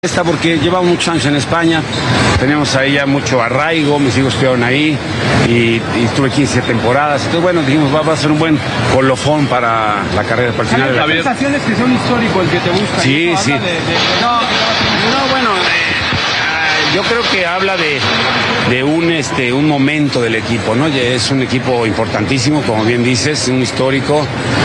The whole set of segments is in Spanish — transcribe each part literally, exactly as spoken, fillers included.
Esta porque llevamos muchos años en España, tenemos ahí ya mucho arraigo, mis hijos estuvieron ahí y, y estuve quince temporadas, entonces bueno, dijimos va, va a ser un buen colofón para la carrera, para el final de la carrera. ¿Hay sensaciones que son históricos el que te buscan? Sí, sí. De, de, de... No, no, bueno, eh, yo creo que habla de, de un, este, un momento del equipo, ¿no? Es un equipo importantísimo, como bien dices, un histórico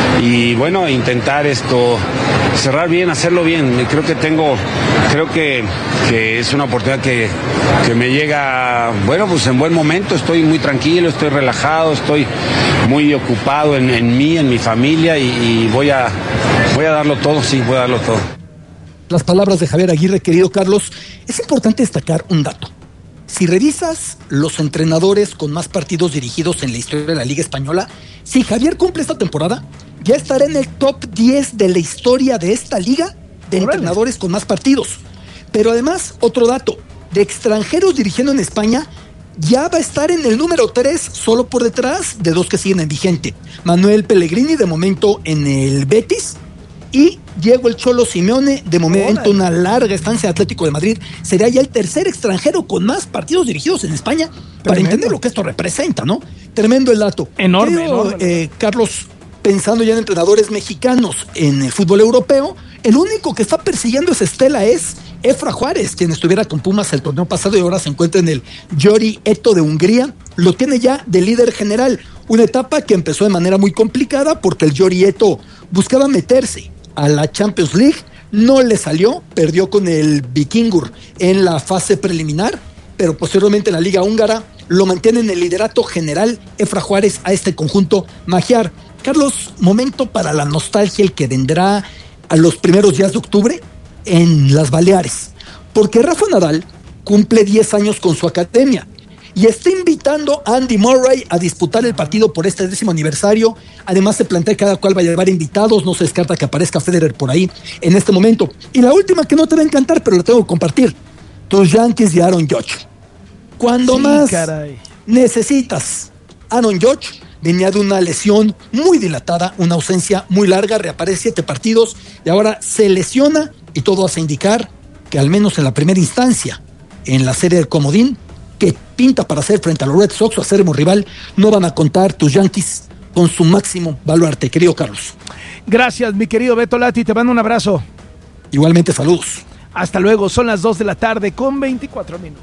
y bueno, intentar esto, cerrar bien, hacerlo bien. Creo que tengo, creo que, que es una oportunidad que, que me llega, bueno, pues en buen momento, estoy muy tranquilo, estoy relajado, estoy muy ocupado en, en mí, en mi familia y, y voy a, voy a darlo todo, sí, voy a darlo todo. Las palabras de Javier Aguirre, querido Carlos, es importante destacar un dato. Si revisas los entrenadores con más partidos dirigidos en la historia de la Liga Española, si Javier cumple esta temporada, ya estará en el top diez de la historia de esta liga de entrenadores con más partidos. Pero además, otro dato, de extranjeros dirigiendo en España, ya va a estar en el número tres, solo por detrás de dos que siguen en vigente. Manuel Pellegrini, de momento en el Betis, y Diego el Cholo Simeone, de momento una larga estancia en Atlético de Madrid. Sería ya el tercer extranjero con más partidos dirigidos en España. Tremendo. Para entender lo que esto representa, ¿no? Tremendo el dato. Enorme, Creo, enorme. Eh, Carlos, pensando ya en entrenadores mexicanos en el fútbol europeo, el único que está persiguiendo esa estela es Efra Juárez, quien estuviera con Pumas el torneo pasado y ahora se encuentra en el Győri Eto de Hungría. Lo tiene ya de líder general. Una etapa que empezó de manera muy complicada porque el Győri Eto buscaba meterse a la Champions League, no le salió, perdió con el Vikingur en la fase preliminar, pero posteriormente en la Liga Húngara lo mantiene en el liderato general Efra Juárez a este conjunto magiar. Carlos, momento para la nostalgia el que vendrá a los primeros días de octubre en las Baleares, porque Rafa Nadal cumple diez años con su academia y está invitando a Andy Murray a disputar el partido por este décimo aniversario. Además se plantea que cada cual va a llevar invitados, no se descarta que aparezca Federer por ahí en este momento. Y la última que no te va a encantar, pero la tengo que compartir, tus Yankees y Aaron Judge. Cuando sí, más caray. necesitas, Aaron Judge venía de una lesión muy dilatada, una ausencia muy larga, reaparece siete partidos y ahora se lesiona y todo hace indicar que al menos en la primera instancia, en la serie del comodín, que pinta para hacer frente a los Red Sox o acérrimo rival, no van a contar tus Yankees con su máximo baluarte, querido Carlos. Gracias, mi querido Beto Lati, te mando un abrazo. Igualmente, saludos. Hasta luego, son las dos de la tarde con veinticuatro minutos.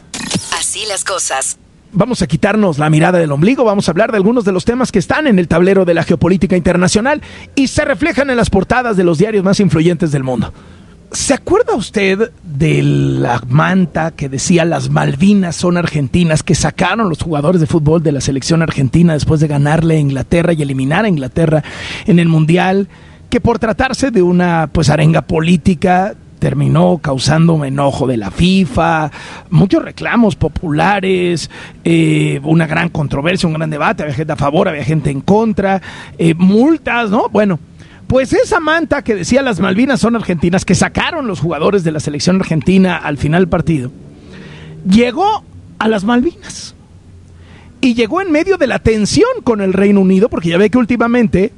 Así las cosas. Vamos a quitarnos la mirada del ombligo, vamos a hablar de algunos de los temas que están en el tablero de la geopolítica internacional y se reflejan en las portadas de los diarios más influyentes del mundo. ¿Se acuerda usted de la manta que decía las Malvinas son argentinas, que sacaron los jugadores de fútbol de la selección argentina después de ganarle a Inglaterra y eliminar a Inglaterra en el Mundial, que por tratarse de una pues arenga política terminó causando un enojo de la FIFA, muchos reclamos populares, eh, una gran controversia, un gran debate, había gente a favor, había gente en contra, eh, multas, ¿no? Bueno, pues esa manta que decía las Malvinas son argentinas, que sacaron los jugadores de la selección argentina al final del partido, llegó a las Malvinas y llegó en medio de la tensión con el Reino Unido, porque ya ve que últimamente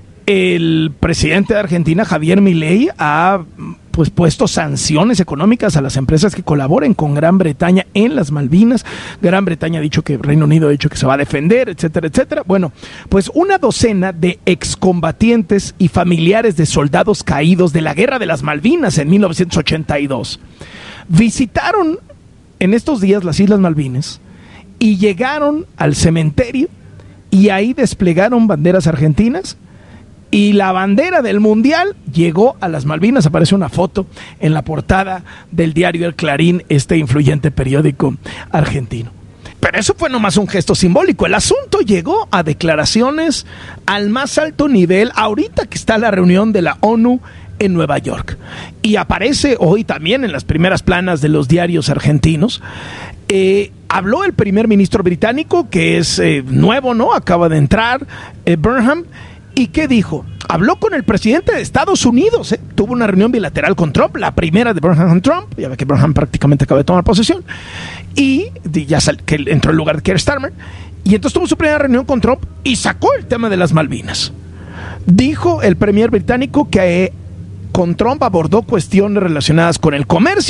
el presidente de Argentina, Javier Milei, ha pues puesto sanciones económicas a las empresas que colaboren con Gran Bretaña en las Malvinas. Gran Bretaña ha dicho que el Reino Unido ha dicho que se va a defender, etcétera, etcétera. Bueno, pues una docena de excombatientes y familiares de soldados caídos de la Guerra de las Malvinas en mil novecientos ochenta y dos visitaron en estos días las Islas Malvinas y llegaron al cementerio y ahí desplegaron banderas argentinas. Y la bandera del Mundial llegó a las Malvinas. Aparece una foto en la portada del diario El Clarín, este influyente periódico argentino. Pero eso fue nomás un gesto simbólico. El asunto llegó a declaraciones al más alto nivel, ahorita que está la reunión de la ONU en Nueva York. Y aparece hoy también en las primeras planas de los diarios argentinos. Eh, habló el primer ministro británico, que es eh, nuevo, ¿no? Acaba de entrar, eh, Burnham. ¿Y qué dijo? Habló con el presidente de Estados Unidos, ¿eh? Tuvo una reunión bilateral con Trump, la primera de Burnham con Trump, ya ve que Burnham prácticamente acaba de tomar posesión, y ya sal, que entró en lugar de Keir Starmer, y entonces tuvo su primera reunión con Trump y sacó el tema de las Malvinas. Dijo el premier británico que con Trump abordó cuestiones relacionadas con el comercio